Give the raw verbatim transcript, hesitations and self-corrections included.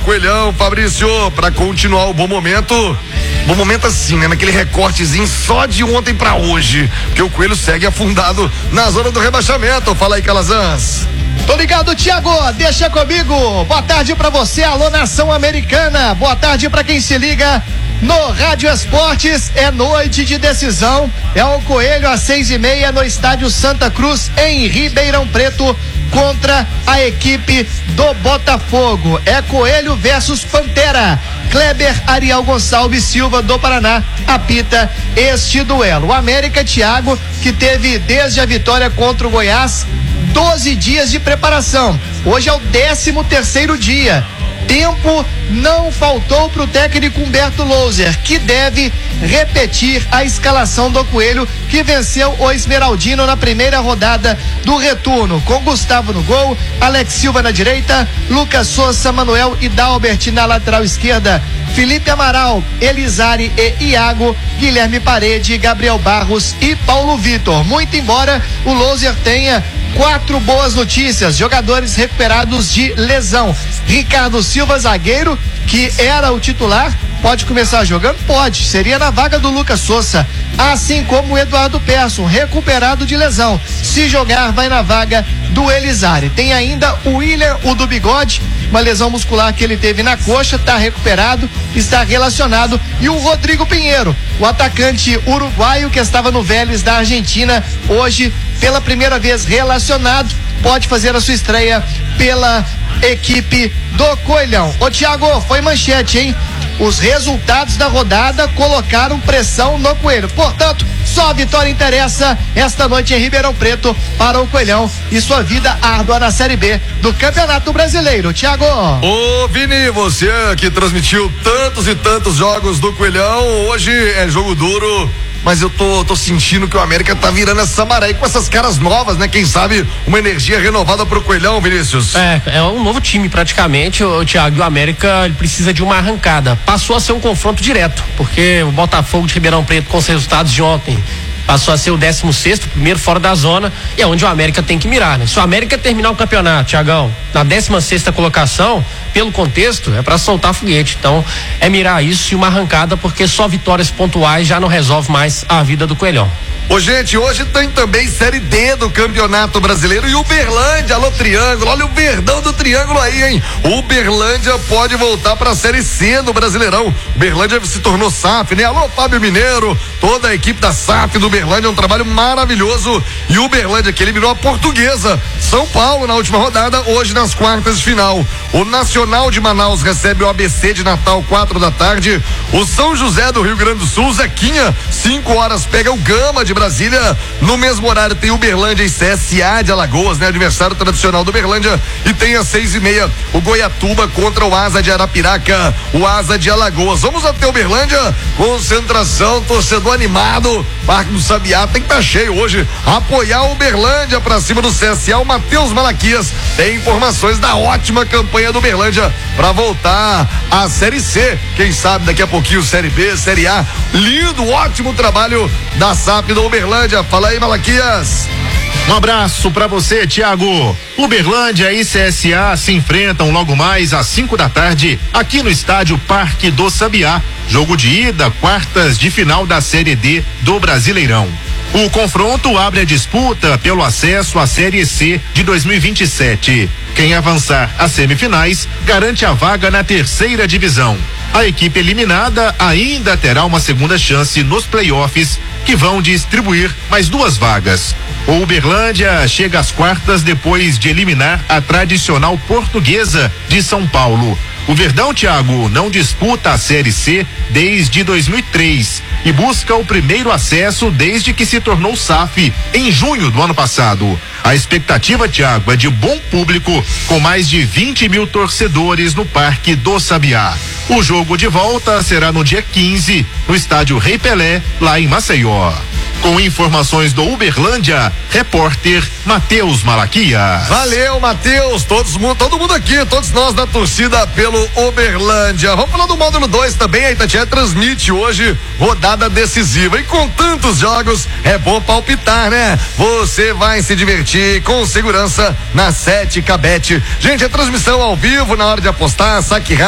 Coelhão, Fabrício, pra continuar o bom momento. Bom momento assim, né? Naquele recortezinho só de ontem pra hoje, porque o Coelho segue afundado na zona do rebaixamento. Fala aí, Calazans. Tô ligado, Thiago, deixa comigo. Boa tarde pra você, alô nação americana. Boa tarde pra quem se liga no Rádio Esportes. É noite de decisão. É o Coelho às seis e meia no estádio Santa Cruz, em Ribeirão Preto, contra a equipe do Botafogo. É Coelho versus Pantera. Kleber Ariel Gonçalves Silva do Paraná apita este duelo. O América, Thiago, que teve desde a vitória contra o Goiás doze dias de preparação. Hoje é o décimo terceiro dia. Tempo não faltou para o técnico Humberto Louser, que deve repetir a escalação do Coelho, que venceu o Esmeraldino na primeira rodada do retorno, com Gustavo no gol, Alex Silva na direita, Lucas Souza, Manuel e Dalbert na lateral esquerda, Felipe Amaral, Elizari e Iago, Guilherme Parede, Gabriel Barros e Paulo Vitor. Muito embora o Louser tenha quatro boas notícias: jogadores recuperados de lesão. Ricardo Silva, zagueiro, que era o titular, pode começar jogando? Pode, seria na vaga do Lucas Souza, assim como o Eduardo Persson, recuperado de lesão. Se jogar, vai na vaga do Elizari. Tem ainda o William, o do bigode, uma lesão muscular que ele teve na coxa, está recuperado, está relacionado. E o Rodrigo Pinheiro, o atacante uruguaio que estava no Vélez da Argentina, hoje pela primeira vez relacionado, pode fazer a sua estreia pela equipe do Coelhão. Ô Thiago, foi manchete, hein? Os resultados da rodada colocaram pressão no Coelho. Portanto, só a vitória interessa esta noite em Ribeirão Preto para o Coelhão e sua vida árdua na Série B do Campeonato Brasileiro. Thiago. Ô Vini, você que transmitiu tantos e tantos jogos do Coelhão, hoje é jogo duro. Mas eu tô, tô sentindo que o América tá virando essa maré com essas caras novas, né? Quem sabe uma energia renovada pro Coelhão, Vinícius? É, é um novo time praticamente, o, o Thiago. E o América ele precisa de uma arrancada. Passou a ser um confronto direto, porque o Botafogo de Ribeirão Preto, com os resultados de ontem, passou a ser o décimo sexto, primeiro fora da zona, e é onde o América tem que mirar, né? Se o América terminar o campeonato, Thiagão, na décima sexta colocação, pelo contexto, é para soltar foguete. Então, é mirar isso e uma arrancada, porque só vitórias pontuais já não resolve mais a vida do Coelhão. Ô, gente, hoje tem também Série D do Campeonato Brasileiro e Uberlândia, alô Triângulo, olha o Verdão do Triângulo aí, hein? Uberlândia pode voltar pra Série C do Brasileirão. Uberlândia se tornou S A F, né? Alô, Fábio Mineiro, toda a equipe da S A F do Uberlândia, é um trabalho maravilhoso. E Uberlândia, que eliminou a Portuguesa, São Paulo na última rodada, hoje nas quartas de final. O Nacional de Manaus recebe o A B C de Natal, quatro da tarde. O São José do Rio Grande do Sul, Zequinha, cinco horas, pega o Gama de Brasília. No mesmo horário tem Uberlândia e C S A de Alagoas, né? Adversário tradicional do Uberlândia. E tem às seis e meia o Goiatuba contra o Asa de Arapiraca, o Asa de Alagoas. Vamos até Uberlândia, concentração, torcedor animado, Parque do Sabiá tem que estar tá cheio hoje. Apoiar o Uberlândia pra cima do C S A, o Matheus Malaquias tem informações da ótima campanha do Uberlândia pra voltar à Série C. Quem sabe daqui a pouquinho Série B, Série A. Lindo, ótimo trabalho da S A F do Uberlândia. Fala aí, Malaquias. Um abraço pra você, Thiago. Uberlândia e C S A se enfrentam logo mais às cinco da tarde aqui no estádio Parque do Sabiá. Jogo de ida, quartas de final da Série D do Brasileirão. O confronto abre a disputa pelo acesso à Série C de dois mil e vinte e sete. Quem avançar às semifinais garante a vaga na terceira divisão. A equipe eliminada ainda terá uma segunda chance nos playoffs, que vão distribuir mais duas vagas. O Uberlândia chega às quartas depois de eliminar a tradicional Portuguesa de São Paulo. O Verdão, Thiago, não disputa a Série C desde dois mil e três e busca o primeiro acesso desde que se tornou S A F em junho do ano passado. A expectativa, Thiago, é de bom público, com mais de vinte mil torcedores no Parque do Sabiá. O jogo de volta será no dia quinze, no estádio Rei Pelé, lá em Maceió. Com informações do Uberlândia, repórter Matheus Malaquias. Valeu, Matheus, todos, todo mundo aqui, todos nós da torcida pelo Uberlândia. Vamos falar do módulo dois também, a Itatiaia transmite hoje rodada decisiva. E com tantos jogos, é bom palpitar, né? Você vai se divertir com segurança na Sete Cabete. Gente, a transmissão ao vivo, na hora de apostar, saque rápido.